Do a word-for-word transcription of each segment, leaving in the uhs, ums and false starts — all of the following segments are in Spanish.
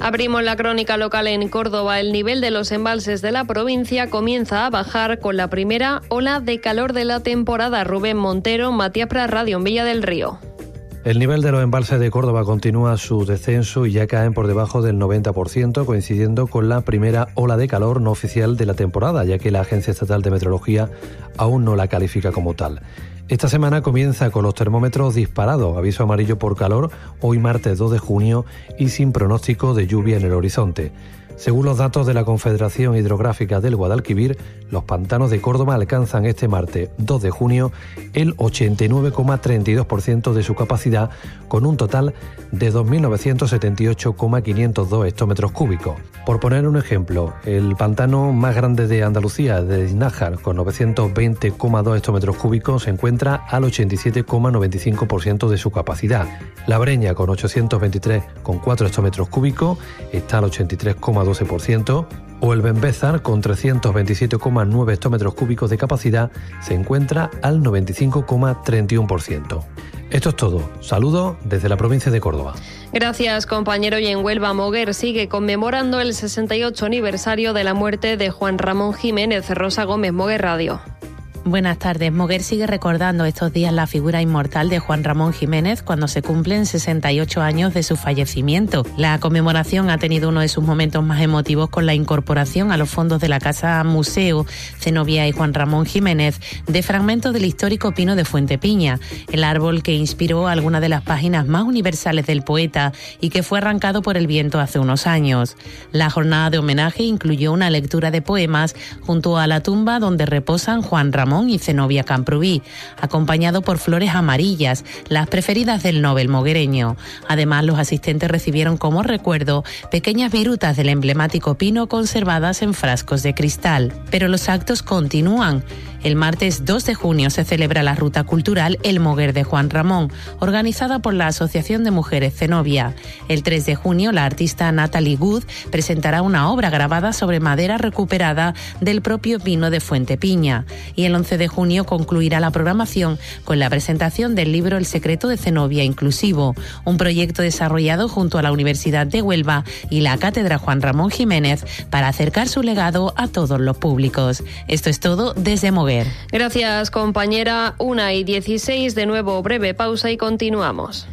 Abrimos la crónica local en Córdoba. El nivel de los embalses de la provincia comienza a bajar con la primera ola de calor de la temporada. Rubén Montero, Matías Pras, Radio en Villa del Río. El nivel de los embalses de Córdoba continúa su descenso y ya caen por debajo del noventa por ciento, coincidiendo con la primera ola de calor no oficial de la temporada, ya que la Agencia Estatal de Meteorología aún no la califica como tal. Esta semana comienza con los termómetros disparados, aviso amarillo por calor, hoy martes dos de junio y sin pronóstico de lluvia en el horizonte. Según los datos de la Confederación Hidrográfica del Guadalquivir, los pantanos de Córdoba alcanzan este martes dos de junio el ochenta y nueve coma treinta y dos por ciento de su capacidad, con un total de dos mil novecientos setenta y ocho coma quinientos dos hectómetros cúbicos. Por poner un ejemplo, el pantano más grande de Andalucía, de Nájar, con novecientos veinte coma dos hectómetros cúbicos, se encuentra al ochenta y siete coma noventa y cinco por ciento de su capacidad. La Breña, con ochocientos veintitrés coma cuatro hectómetros cúbicos, está al ochenta y tres coma doce por ciento, o el Benbézar, con trescientos veintisiete coma nueve hectómetros cúbicos de capacidad, se encuentra al noventa y cinco coma treinta y uno por ciento. Esto es todo. Saludos desde la provincia de Córdoba. Gracias, compañero. Y en Huelva, Moguer sigue conmemorando el sesenta y ocho aniversario de la muerte de Juan Ramón Jiménez. Rosa Gómez, Moguer Radio. Buenas tardes. Moguer sigue recordando estos días la figura inmortal de Juan Ramón Jiménez cuando se cumplen sesenta y ocho años de su fallecimiento. La conmemoración ha tenido uno de sus momentos más emotivos con la incorporación a los fondos de la Casa Museo Zenobia y Juan Ramón Jiménez de fragmentos del histórico pino de Fuentepiña, el árbol que inspiró algunas de las páginas más universales del poeta y que fue arrancado por el viento hace unos años. La jornada de homenaje incluyó una lectura de poemas junto a la tumba donde reposan Juan Ramón y Zenobia Camprubí, acompañado por flores amarillas, las preferidas del Nobel moguereño. Además, los asistentes recibieron como recuerdo pequeñas virutas del emblemático pino conservadas en frascos de cristal. Pero los actos continúan. El martes dos de junio se celebra la ruta cultural El Moguer de Juan Ramón, organizada por la Asociación de Mujeres Zenobia. El tres de junio, la artista Natalie Good presentará una obra grabada sobre madera recuperada del propio pino de Fuentepiña. Y el once de junio concluirá la programación con la presentación del libro El secreto de Zenobia Inclusivo, un proyecto desarrollado junto a la Universidad de Huelva y la Cátedra Juan Ramón Jiménez para acercar su legado a todos los públicos. Esto es todo desde Moguer. Gracias, compañera. Una y dieciséis, de nuevo breve pausa y continuamos.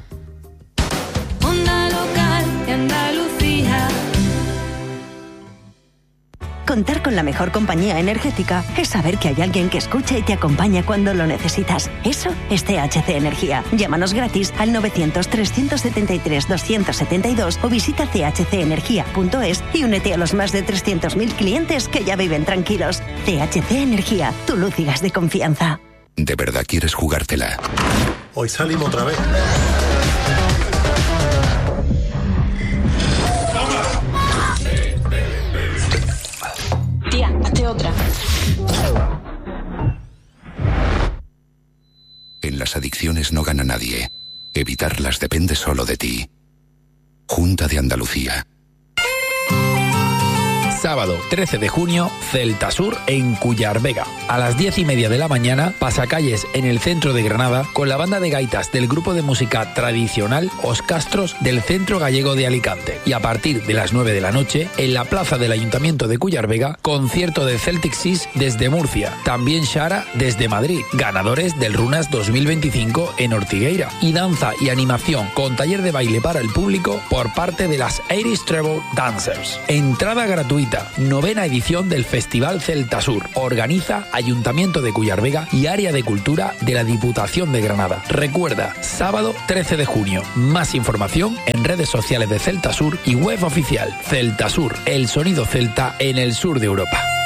Onda local de Andalucía. Contar con la mejor compañía energética es saber que hay alguien que escucha y te acompaña cuando lo necesitas. Eso es T H C Energía. Llámanos gratis al novecientos, trescientos setenta y tres, doscientos setenta y dos o visita c h c energía punto es y únete a los más de trescientos mil clientes que ya viven tranquilos. T H C Energía, tu luz y gas de confianza. ¿De verdad quieres jugártela? Hoy salimos otra vez. Tía, hazte otra. En las adicciones no gana nadie. Evitarlas depende solo de ti. Junta de Andalucía. Sábado trece de junio, Celtasur en Cuyar-Vega. A las diez y media de la mañana, pasacalles en el centro de Granada con la banda de gaitas del grupo de música tradicional Os Castros del Centro Gallego de Alicante. Y a partir de las nueve de la noche, en la plaza del Ayuntamiento de Cuyar-Vega, concierto de Celtic Seas desde Murcia. También Shara desde Madrid, ganadores del Runas dos mil veinticinco en Ortigueira. Y danza y animación con taller de baile para el público por parte de las Irish Treble Dancers. Entrada gratuita. Novena edición del Festival Celtasur. Organiza Ayuntamiento de Cuyar-Vega y Área de Cultura de la Diputación de Granada. Recuerda, sábado trece de junio. Más información en redes sociales de Celtasur y web oficial. Celtasur, el sonido celta en el sur de Europa.